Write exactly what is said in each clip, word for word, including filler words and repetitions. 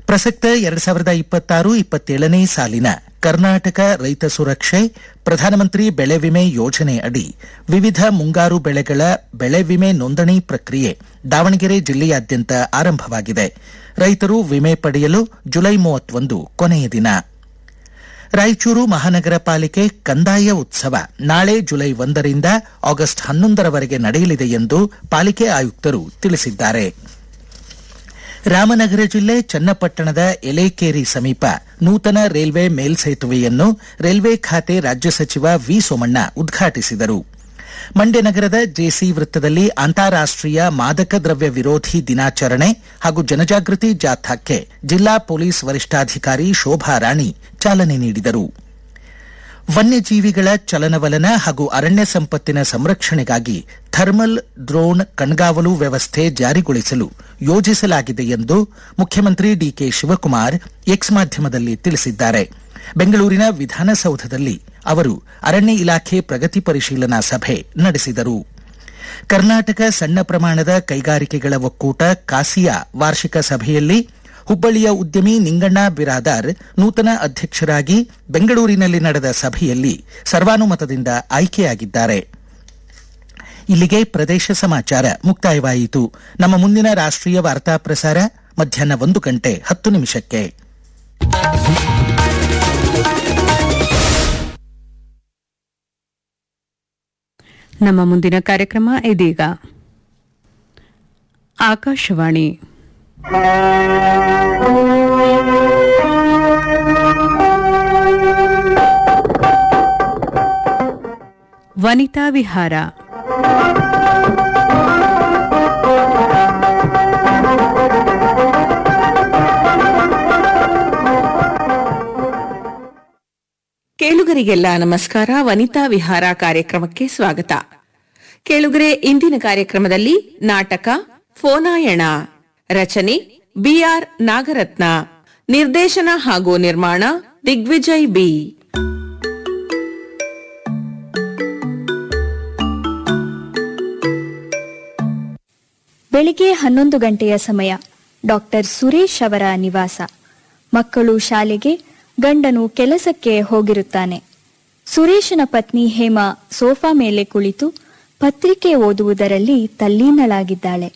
ಪ್ರಸಕ್ತ ಎರಡ್ ಸಾವಿರದ ಇಪ್ಪತ್ತಾರು ಇಪ್ಪತ್ತೇಳನೇ ಸಾಲಿನ ಕರ್ನಾಟಕ ರೈತ ಸುರಕ್ಷೆ ಪ್ರಧಾನಮಂತ್ರಿ ಬೆಳೆ ವಿಮೆ ಯೋಜನೆ ಅಡಿ ವಿವಿಧ ಮುಂಗಾರು ಬೆಳೆಗಳ ಬೆಳೆ ವಿಮೆ ನೋಂದಣಿ ಪ್ರಕ್ರಿಯೆ ದಾವಣಗೆರೆ ಜಿಲ್ಲೆಯಾದ್ಯಂತ ಆರಂಭವಾಗಿದೆ. ರೈತರು ವಿಮೆ ಪಡೆಯಲು ಜುಲೈ ಮೂವತ್ತೊಂದು ಕೊನೆಯ ದಿನ. ರಾಯಚೂರು ಮಹಾನಗರ ಪಾಲಿಕೆ ಕಂದಾಯ ಉತ್ಸವ ನಾಳೆ ಜುಲೈ ಒಂದರಿಂದ ಆಗಸ್ಟ್ ಹನ್ನೊಂದರವರೆಗೆ ನಡೆಯಲಿದೆ ಎಂದು ಪಾಲಿಕೆ ಆಯುಕ್ತರು ತಿಳಿಸಿದ್ದಾರೆ. ರಾಮನಗರ ಜಿಲ್ಲೆ ಚನ್ನಪಟ್ಟಣದ ಎಲೆಕೇರಿ ಸಮೀಪ ನೂತನ ರೈಲ್ವೆ ಮೇಲ್ಸೇತುವೆಯನ್ನು ರೈಲ್ವೆ ಖಾತೆ ರಾಜ್ಯ ಸಚಿವ ವಿ ಸೋಮಣ್ಣ ಉದ್ಘಾಟಿಸಿದರು. ಮಂಡ್ಯ ನಗರದ ಜೆಸಿ ವೃತ್ತದಲ್ಲಿ ಅಂತಾರಾಷ್ಟೀಯ ಮಾದಕ ದ್ರವ್ಯ ವಿರೋಧಿ ದಿನಾಚರಣೆ ಹಾಗೂ ಜನಜಾಗೃತಿ ಜಾಥಾಕ್ಕೆ ಜಿಲ್ಲಾ ಪೊಲೀಸ್ ವರಿಷ್ಠಾಧಿಕಾರಿ ಶೋಭಾ ರಾಣಿ ಚಾಲನೆ ನೀಡಿದರು. ವನ್ಯಜೀವಿಗಳ ಚಲನವಲನ ಹಾಗೂ ಅರಣ್ಯ ಸಂಪತ್ತಿನ ಸಂರಕ್ಷಣೆಗಾಗಿ ಥರ್ಮಲ್ ಡ್ರೋನ್ ಕಣ್ಗಾವಲು ವ್ಯವಸ್ಥೆ ಜಾರಿಗೊಳಿಸಲು ಯೋಜಿಸಲಾಗಿದೆ ಎಂದು ಮುಖ್ಯಮಂತ್ರಿ ಡಿಕೆ ಶಿವಕುಮಾರ್ ಎಕ್ಸ್ ಮಾಧ್ಯಮದಲ್ಲಿ ತಿಳಿಸಿದ್ದಾರೆ. ಬೆಂಗಳೂರಿನ ವಿಧಾನಸೌಧದಲ್ಲಿ ಅವರು ಅರಣ್ಯ ಇಲಾಖೆ ಪ್ರಗತಿ ಪರಿಶೀಲನಾ ಸಭೆ ನಡೆಸಿದರು. ಕರ್ನಾಟಕ ಸಣ್ಣ ಪ್ರಮಾಣದ ಕೈಗಾರಿಕೆಗಳ ಒಕ್ಕೂಟ ಕಾಸಿಯಾ ವಾರ್ಷಿಕ ಸಭೆಯಲ್ಲಿ ಹುಬ್ಬಳ್ಳಿಯ ಉದ್ಯಮಿ ನಿಂಗಣ್ಣ ಬಿರಾದಾರ್ ನೂತನ ಅಧ್ಯಕ್ಷರಾಗಿ ಬೆಂಗಳೂರಿನಲ್ಲಿ ನಡೆದ ಸಭೆಯಲ್ಲಿ ಸರ್ವಾನುಮತದಿಂದ ಆಯ್ಕೆಯಾಗಿದ್ದಾರೆ. ಇಲ್ಲಿಗೆ ಪ್ರದೇಶ ಸಮಾಚಾರ ಮುಕ್ತಾಯವಾಯಿತು. ನಮ್ಮ ಮುಂದಿನ ರಾಷ್ಟ್ರೀಯ ವಾರ್ತಾ ಪ್ರಸಾರ ಮಧ್ಯಾಹ್ನ ಒಂದು ಗಂಟೆ ಹತ್ತು ನಿಮಿಷಕ್ಕೆ. ನಮ್ಮ ಮುಂದಿನ ಕಾರ್ಯಕ್ರಮ ಇದೀಗ. ಆಕಾಶವಾಣಿ ವನಿತಾ ವಿಹಾರ. ಕೇಳುಗರಿಗೆಲ್ಲ ನಮಸ್ಕಾರ. ವನಿತಾ ವಿಹಾರ ಕಾರ್ಯಕ್ರಮಕ್ಕೆ ಸ್ವಾಗತ. ಕೇಳುಗರೆ, ಇಂದಿನ ಕಾರ್ಯಕ್ರಮದಲ್ಲಿ ನಾಟಕ ಫೋನಾಯಣ, ರಚನೆ ಬಿಆರ್ ನಾಗರತ್ನ, ನಿರ್ದೇಶನ ಹಾಗೂ ನಿರ್ಮಾಣ ದಿಗ್ವಿಜಯ್ ಬಿ. ಬೆಳಿಗ್ಗೆ ಹನ್ನೊಂದು ಗಂಟೆಯ ಸಮಯ. ಡಾಕ್ಟರ್ ಸುರೇಶ್ ಅವರ ನಿವಾಸ. ಮಕ್ಕಳು ಶಾಲೆಗೆ, ಗಂಡನು ಕೆಲಸಕ್ಕೆ ಹೋಗಿರುತ್ತಾನೆ. ಸುರೇಶನ ಪತ್ನಿ ಹೇಮಾ ಸೋಫಾ ಮೇಲೆ ಕುಳಿತು ಪತ್ರಿಕೆ ಓದುವುದರಲ್ಲಿ ತಲ್ಲೀನಳಾಗಿದ್ದಾಳೆ.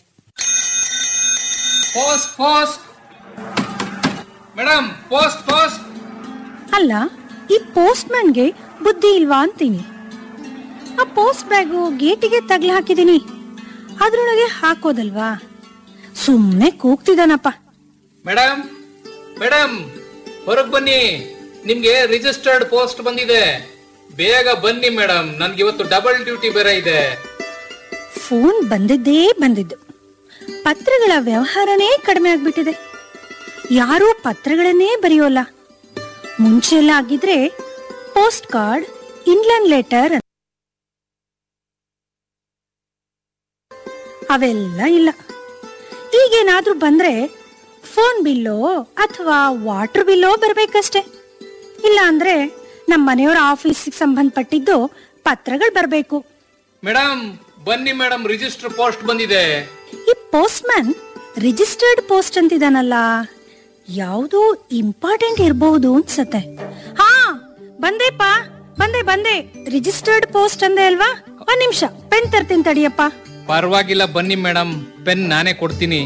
ಅಲ್ಲ, ಈ ಪೋಸ್ಟ್ ಮ್ಯಾನ್ಗೆ ಬುದ್ಧಿ ಇಲ್ವಾ ಅಂತೀನಿ. ಆ ಪೋಸ್ಟ್ ಬ್ಯಾಗು ಗೇಟಿಗೆ ತಗ್ಲ ಹಾಕಿದೀನಿ, ಅದ್ರೊಳಗೆ ಹಾಕೋದಲ್ವಾ? ಸುಮ್ನೆ ಕೂಗ್ತಿದಾನಪ್ಪ. ಮೇಡಮ್ ಮೇಡಮ್ ಹೊರಗ್ ಬನ್ನಿ, ನಿಮ್ಗೆ ರಿಜಿಸ್ಟರ್ಡ್ ಪೋಸ್ಟ್ ಬಂದಿದೆ, ಬೇಗ ಬನ್ನಿ ಮೇಡಮ್, ನನ್ಗೆ ಇವತ್ತು ಡಬಲ್ ಡ್ಯೂಟಿ ಬೇರೆ ಇದೆ. ಫೋನ್ ಬಂದಿದ್ದೇ ಬಂದಿದ್ದು, ಪತ್ರಗಳ ವ್ಯವಹಾರನೇ ಕಡಿಮೆ ಆಗ್ಬಿಟ್ಟಿದೆ. ಯಾರೂ ಪತ್ರಗಳನ್ನೇ ಬರೆಯೋಲ್ಲ. ಮುಂಚೆ ಎಲ್ಲ ಆಗಿದ್ರೆ ಪೋಸ್ಟ್ ಕಾರ್ಡ್, ಇನ್ಲ್ಯಾಂಡ್ ಲೆಟರ್ ಅವೆಲ್ಲ ಇಲ್ಲ. ಈಗೇನಾದ್ರೂ ಬಂದ್ರೆ ಫೋನ್ ಬಿಲ್ಲೋ ಅಥವಾ ವಾಟರ್ ಬಿಲ್ಲೋ ಬರ್ಬೇಕಷ್ಟೆ. ಇಲ್ಲ ಅಂದ್ರೆ ನಮ್ಮ ಮನೆಯವರ ಆಫೀಸಿಗೆ ಸಂಬಂಧಪಟ್ಟಿದ್ದು ಪತ್ರಗಳು ಬರ್ಬೇಕು. ಮೇಡಮ್ ಬನ್ನಿ ಮೇಡಮ್, ರಿಜಿಸ್ಟರ್ ಪೋಸ್ಟ್ ಬಂದಿದೆ. ಈ ಪೋಸ್ಟ್ ಮ್ಯಾನ್ ರಿಜಿಸ್ಟರ್ಡ್ ಪೋಸ್ಟ್ ಅಂತಿದಾನಲ್ಲ, ಯಾವ್ದೋ ಇಂಪಾರ್ಟೆಂಟ್ ಇರಬಹುದು ಅನ್ಸತ್ತೆ. ಹಾ, ಬಂದೆಪ್ಪ, ಬಂದೆ ಬಂದೆ. ರಿಜಿಸ್ಟರ್ಡ್ ಪೋಸ್ಟ್ ಅಂದೆ ಅಲ್ವಾ? ಒಂದ್ ನಿಮಿಷ ಪೆನ್ ತರ್ತೀನಿ ತಡಿಯಪ್ಪ. ಪರವಾಗಿಲ್ಲ ಬನ್ನಿ ಮೇಡಮ್, ಪೆನ್ ನಾನೇ ಕೊಡ್ತೀನಿ.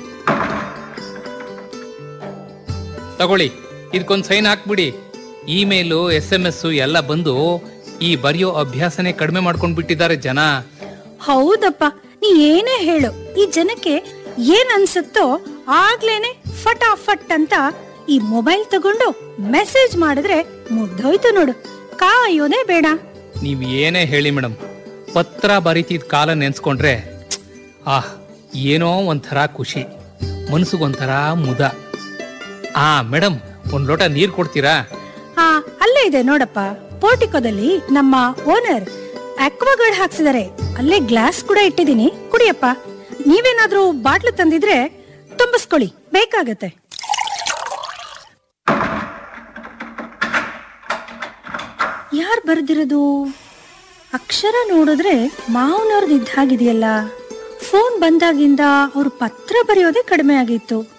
ತಗೊಳ್ಳಿ, ಇದಕ್ಕೊಂದು ಸೈನ್ ಹಾಕ್ಬಿಡಿ. ಇಮೇಲು, ಎಸ್ ಎಂ ಎಸ್ ಎಲ್ಲ ಬಂದು ಈ ಬರೆಯೋ ಅಭ್ಯಾಸನೇ ಕಡಿಮೆ ಮಾಡ್ಕೊಂಡ್ ಬಿಟ್ಟಿದ್ದಾರೆ ಜನ. ಹೌದಪ್ಪ, ನೀ ಏನೇ ಹೇಳು, ಈ ಜನಕ್ಕೆ ಏನ್ ಅನ್ಸುತ್ತೋ ಆಗ್ಲೇನೆ ಫಟಾಫಟ್ ಅಂತ ಈ ಮೊಬೈಲ್ ತಗೊಂಡು ಮೆಸೇಜ್ ಮಾಡಿದ್ರೆ ಮುಗ್ದೋಯ್ತು ನೋಡು, ಕಾಯೋದೇ ಬೇಡ. ನೀವ್ ಏನೇ ಹೇಳಿ ಮೇಡಮ್, ಪತ್ರ ಬರೀತಿದ್ ಕಾಲ ನೆನ್ಸ್ಕೊಂಡ್ರೆ ಆಹ್ ಏನೋ ಒಂಥರ ಖುಷಿ, ಮನ್ಸಿಗೊಂಥರ ಮುದ. ಆ ಮೇಡಮ್, ಒಂದ್ ಲೋಟ ನೀರ್ ಕೊಡ್ತೀರಾ? ಹಾ, ಅಲ್ಲೇ ಇದೆ ನೋಡಪ್ಪ, ಪೋರ್ಟಿಕೋದಲ್ಲಿ ನಮ್ಮ ಓನರ್ ಅಕ್ವಾಗಾರ್ಡ್ ಹಾಕ್ಸಿದಾರೆ. ಅಲ್ಲೇ ಗ್ಲಾಸ್ ಕೂಡ ಇಟ್ಟಿದ್ದೀನಿ, ಕುಡಿಯಪ್ಪ. ನೀವೇನಾದ್ರೂ ಬಾಟ್ಲು ತಂದಿದ್ರೆ ತುಂಬಿಸ್ಕೊಳ್ಳಿ, ಬೇಕಾಗತ್ತೆ. ಯಾರ್ ಬರ್ದಿರೋದು? ಅಕ್ಷರ ನೋಡಿದ್ರೆ ಮಾವನವ್ರದ್ದು ಇದ್ದಾಗಿದೆಯಲ್ಲ. ಫೋನ್ ಬಂದಾಗಿಂದ ಅವ್ರು ಪತ್ರ ಬರೆಯೋದೇ ಕಡಿಮೆ ಆಗಿತ್ತು.